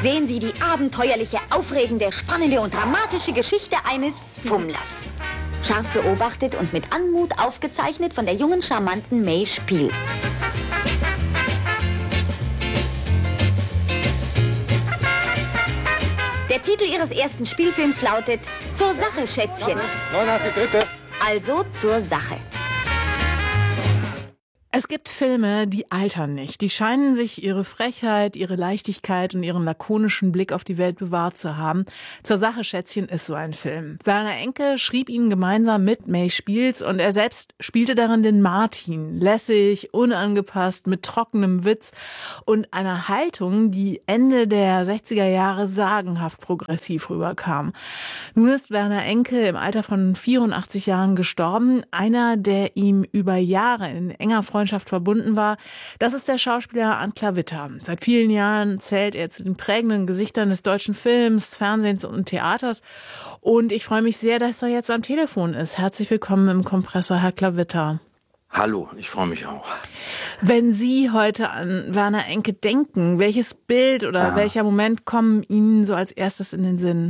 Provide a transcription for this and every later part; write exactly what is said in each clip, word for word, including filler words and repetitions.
Sehen Sie die abenteuerliche, aufregende, spannende und dramatische Geschichte eines Fummlers. Scharf beobachtet und mit Anmut aufgezeichnet von der jungen, charmanten May Spiels. Der Titel ihres ersten Spielfilms lautet Zur Sache, Schätzchen. neunundachtzig Dritte. Also zur Sache. Es gibt Filme, die altern nicht. Die scheinen sich ihre Frechheit, ihre Leichtigkeit und ihren lakonischen Blick auf die Welt bewahrt zu haben. Zur Sache, Schätzchen ist so ein Film. Werner Enke schrieb ihn gemeinsam mit May Spiels und er selbst spielte darin den Martin. Lässig, unangepasst, mit trockenem Witz und einer Haltung, die Ende der sechziger Jahre sagenhaft progressiv rüberkam. Nun ist Werner Enke im Alter von vierundachtzig Jahren gestorben. Einer, der ihm über Jahre in enger Freundschaft verbunden war, das ist der Schauspieler Antler Witter. Seit vielen Jahren zählt er zu den prägenden Gesichtern des deutschen Films, Fernsehens und Theaters. Und ich freue mich sehr, dass er jetzt am Telefon ist. Herzlich willkommen im Kompressor, Herr Klavitter. Hallo, ich freue mich auch. Wenn Sie heute an Werner Enke denken, welches Bild oder ah. welcher Moment kommen Ihnen so als erstes in den Sinn?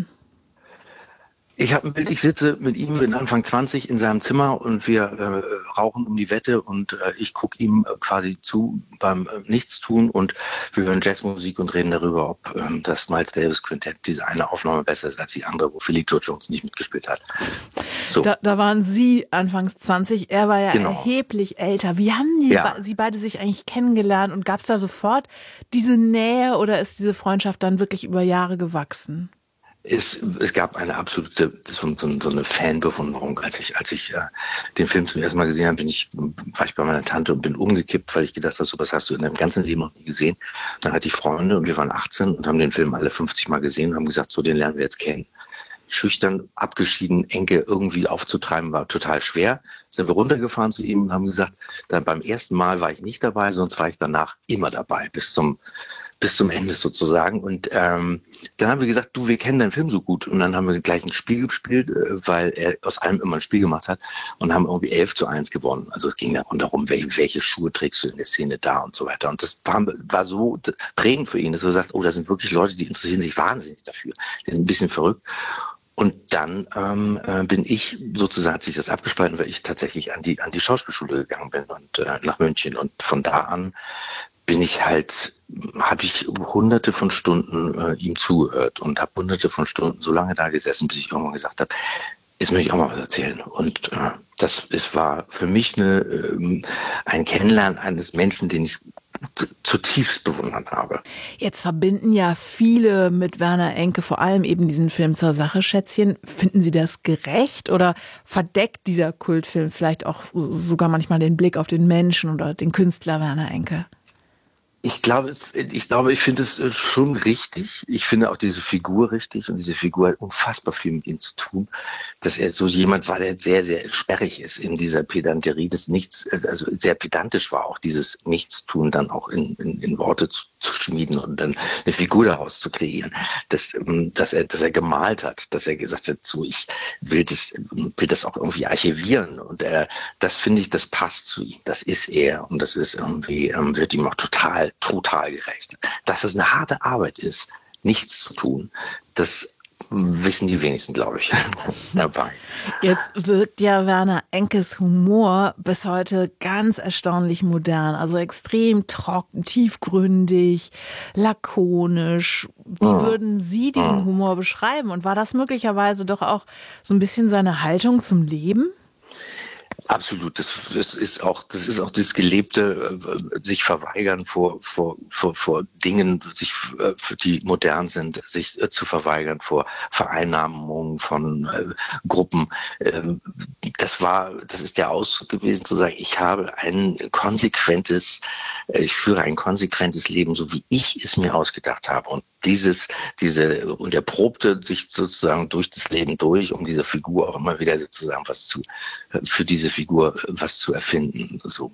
Ich habe ein Bild, ich sitze mit ihm, bin Anfang zwanzig in seinem Zimmer und wir äh, rauchen um die Wette und äh, ich gucke ihm äh, quasi zu beim äh, Nichtstun und wir hören Jazzmusik und reden darüber, ob ähm, das Miles Davis Quintett, diese eine Aufnahme besser ist als die andere, wo Philly Joe Jones nicht mitgespielt hat. So. Da, da waren Sie anfangs zwanzig, er war ja genau. erheblich älter. Wie haben die, ja. be- Sie beide sich eigentlich kennengelernt und gab es da sofort diese Nähe oder ist diese Freundschaft dann wirklich über Jahre gewachsen? Es, es gab eine absolute, so, so, so eine Fanbewunderung. Als ich, als ich äh, den Film zum ersten Mal gesehen habe, bin ich, war ich bei meiner Tante und bin umgekippt, weil ich gedacht habe, sowas hast du in deinem ganzen Leben noch nie gesehen. Dann hatte ich Freunde und wir waren achtzehn und haben den Film alle fünfzig Mal gesehen und haben gesagt, so, den lernen wir jetzt kennen. Schüchtern, abgeschieden, Enke irgendwie aufzutreiben, war total schwer. Sind wir runtergefahren zu ihm und haben gesagt, dann beim ersten Mal war ich nicht dabei, sonst war ich danach immer dabei, bis zum bis zum Ende sozusagen. Und ähm, dann haben wir gesagt, du, wir kennen deinen Film so gut. Und dann haben wir gleich ein Spiel gespielt, äh, weil er aus allem immer ein Spiel gemacht hat und haben irgendwie elf zu eins gewonnen. Also es ging darum, welche, welche Schuhe trägst du in der Szene da und so weiter. Und das war, war so prägend für ihn, dass er sagt, oh, da sind wirklich Leute, die interessieren sich wahnsinnig dafür. Die sind ein bisschen verrückt. Und dann ähm, äh, bin ich, sozusagen hat sich das abgespalten, weil ich tatsächlich an die an die Schauspielschule gegangen bin und äh, nach München. Und von da an bin ich halt, habe ich hunderte von Stunden äh, ihm zugehört und habe hunderte von Stunden so lange da gesessen, bis ich irgendwann gesagt habe, jetzt möchte ich auch mal was erzählen. Und äh, das ist, war für mich eine, äh, ein Kennenlernen eines Menschen, den ich zutiefst bewundert habe. Jetzt verbinden ja viele mit Werner Enke vor allem eben diesen Film Zur Sache, Schätzchen. Finden Sie das gerecht oder verdeckt dieser Kultfilm vielleicht auch sogar manchmal den Blick auf den Menschen oder den Künstler Werner Enke? Ich glaube, ich glaube, ich finde es schon richtig. Ich finde auch diese Figur richtig und diese Figur hat unfassbar viel mit ihm zu tun, dass er so jemand war, der sehr, sehr sperrig ist in dieser Pedanterie des Nichts, also sehr pedantisch war auch dieses Nichtstun dann auch in, in, in Worte zu, zu schmieden und dann eine Figur daraus zu kreieren, dass, dass er, dass er gemalt hat, dass er gesagt hat, so ich will das, will das auch irgendwie archivieren und er, das finde ich, das passt zu ihm, das ist er und das ist irgendwie, wird ihm auch total total gerecht. Dass es eine harte Arbeit ist, nichts zu tun, das wissen die wenigsten, glaube ich, dabei. Jetzt wirkt ja Werner Enkes Humor bis heute ganz erstaunlich modern, also extrem trocken, tiefgründig, lakonisch. Wie oh. würden Sie diesen oh. Humor beschreiben? Und war das möglicherweise doch auch so ein bisschen seine Haltung zum Leben? Absolut, das, das ist auch, das ist auch das gelebte, äh, sich verweigern vor, vor, vor, vor Dingen, sich, äh, die modern sind, sich äh, zu verweigern vor Vereinnahmungen von äh, Gruppen. Ähm, das war, das ist der Ausdruck gewesen, zu sagen, ich habe ein konsequentes, äh, ich führe ein konsequentes Leben, so wie ich es mir ausgedacht habe. Und dieses, diese, und er probte sich sozusagen durch das Leben durch, um dieser Figur auch immer wieder sozusagen was zu, für diese Figur was zu erfinden. So.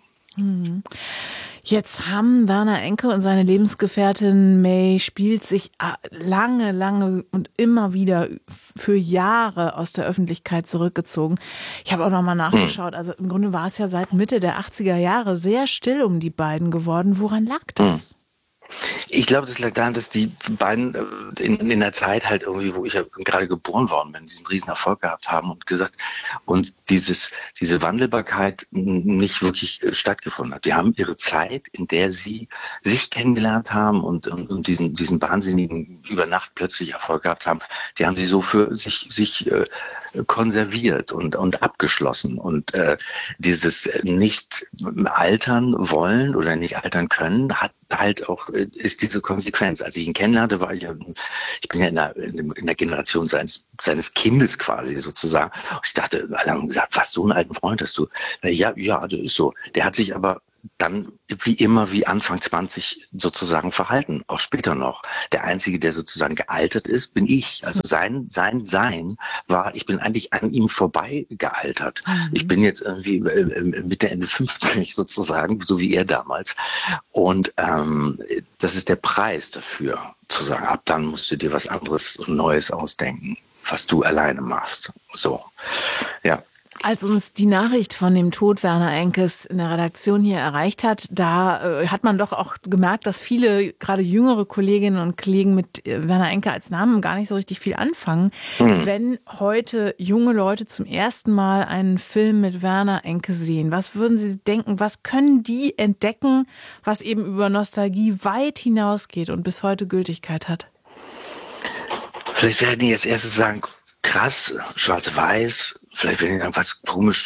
Jetzt haben Werner Enke und seine Lebensgefährtin May Spiels sich lange, lange und immer wieder für Jahre aus der Öffentlichkeit zurückgezogen. Ich habe auch nochmal nachgeschaut. Also im Grunde war es ja seit Mitte der achtziger Jahre sehr still um die beiden geworden. Woran lag das? Ich glaube, das lag daran, dass die beiden in, in der Zeit halt irgendwie, wo ich ja gerade geboren worden bin, diesen riesen Erfolg gehabt haben und gesagt, und dieses, diese Wandelbarkeit nicht wirklich stattgefunden hat. Die haben ihre Zeit, in der sie sich kennengelernt haben und, und, und diesen, diesen wahnsinnigen über Nacht plötzlich Erfolg gehabt haben, die haben sie so für sich, sich äh, konserviert und, und abgeschlossen. Und äh, dieses nicht altern wollen oder nicht altern können, hat halt auch, ist diese Konsequenz. Als ich ihn kennenlernte, war ich ja, ich bin ja in der, in der Generation seines, seines Kindes quasi sozusagen. Und ich dachte, alle haben gesagt, was, so einen alten Freund hast du? Ja, ja, das ist so. Der hat sich aber dann wie immer wie Anfang zwanzig sozusagen verhalten, auch später noch. Der Einzige, der sozusagen gealtert ist, bin ich. Also sein sein Sein war, ich bin eigentlich an ihm vorbei gealtert. Mhm. Ich bin jetzt irgendwie Mitte, Ende fünfzig sozusagen, so wie er damals. Und ähm, das ist der Preis dafür, zu sagen, ab dann musst du dir was anderes und Neues ausdenken, was du alleine machst. So, ja. Als uns die Nachricht von dem Tod Werner Enkes in der Redaktion hier erreicht hat, da äh, hat man doch auch gemerkt, dass viele, gerade jüngere Kolleginnen und Kollegen mit Werner Enke als Namen gar nicht so richtig viel anfangen. Mhm. Wenn heute junge Leute zum ersten Mal einen Film mit Werner Enke sehen, was würden Sie denken, was können die entdecken, was eben über Nostalgie weit hinausgeht und bis heute Gültigkeit hat? Vielleicht werden die jetzt erstes sagen, krass, schwarz-weiß, vielleicht werden sie was komisch,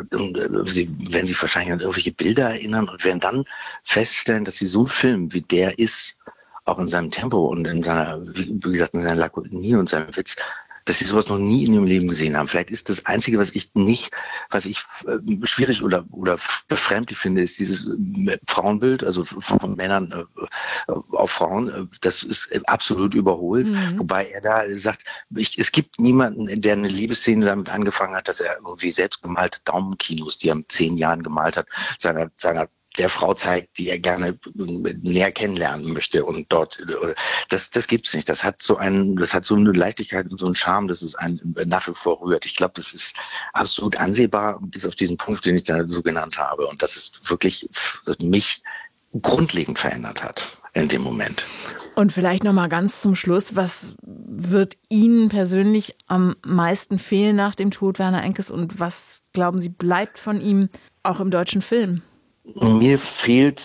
sie werden sich wahrscheinlich an irgendwelche Bilder erinnern und werden dann feststellen, dass sie so ein Film, wie der ist, auch in seinem Tempo und in seiner, wie gesagt, in seiner Lakonie und seinem Witz, dass sie sowas noch nie in ihrem Leben gesehen haben. Vielleicht ist das Einzige, was ich nicht, was ich äh, schwierig oder oder befremdlich finde, ist dieses äh, Frauenbild, also von, von Männern äh, auf Frauen. Äh, das ist absolut überholt. Mhm. Wobei er da sagt, ich, es gibt niemanden, der eine Liebesszene damit angefangen hat, dass er irgendwie selbst gemalte Daumenkinos, die er mit zehn Jahren gemalt hat, seiner seiner der Frau zeigt, die er gerne näher kennenlernen möchte und dort, das, das gibt's nicht. Das hat so einen, das hat so eine Leichtigkeit und so einen Charme, dass es einen nach wie vor rührt. Ich glaube, das ist absolut ansehbar, bis auf diesen Punkt, den ich da so genannt habe. Und das ist wirklich, das mich grundlegend verändert hat in dem Moment. Und vielleicht noch mal ganz zum Schluss, was wird Ihnen persönlich am meisten fehlen nach dem Tod Werner Enkes und was, glauben Sie, bleibt von ihm auch im deutschen Film? Mir fehlt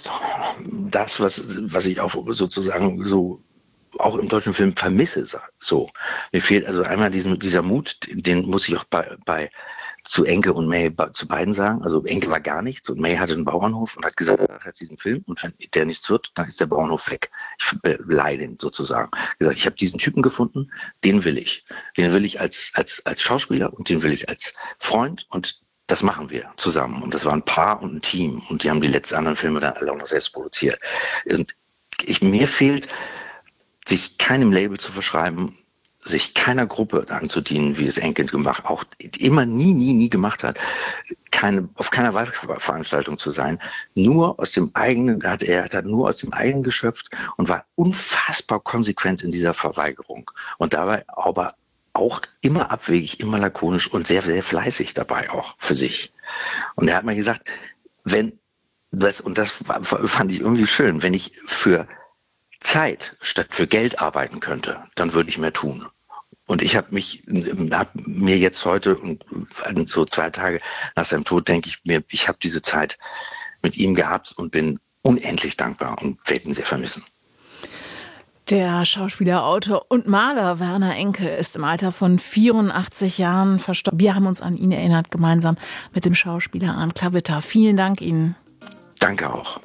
das, was, was ich auch sozusagen so auch im deutschen Film vermisse. So, mir fehlt also einmal diesen, dieser Mut, den muss ich auch bei, bei zu Enke und May zu beiden sagen. Also Enke war gar nichts und May hatte einen Bauernhof und hat gesagt, er hat diesen Film und wenn der nichts wird, dann ist der Bauernhof weg. Ich beleihe den sozusagen. Gesagt, ich habe diesen Typen gefunden, den will ich. Den will ich als, als, als Schauspieler und den will ich als Freund und das machen wir zusammen. Und das war ein Paar und ein Team. Und die haben die letzten anderen Filme dann alle auch noch selbst produziert. Und ich, mir fehlt, sich keinem Label zu verschreiben, sich keiner Gruppe anzudienen, wie es Enke gemacht, auch immer nie, nie, nie gemacht hat, keine, auf keiner Wahlveranstaltung zu sein, nur aus dem eigenen, hat er hat nur aus dem eigenen geschöpft und war unfassbar konsequent in dieser Verweigerung. Und dabei aber auch immer abwegig, immer lakonisch und sehr, sehr fleißig dabei auch für sich. Und er hat mir gesagt, wenn das, und das fand ich irgendwie schön, wenn ich für Zeit statt für Geld arbeiten könnte, dann würde ich mehr tun. Und ich habe mich, hab mir jetzt heute und so zwei Tage nach seinem Tod denke ich mir, ich habe diese Zeit mit ihm gehabt und bin unendlich dankbar und werde ihn sehr vermissen. Der Schauspieler, Autor und Maler Werner Enke ist im Alter von vierundachtzig Jahren verstorben. Wir haben uns an ihn erinnert, gemeinsam mit dem Schauspieler Arndt Klavitter. Vielen Dank Ihnen. Danke auch.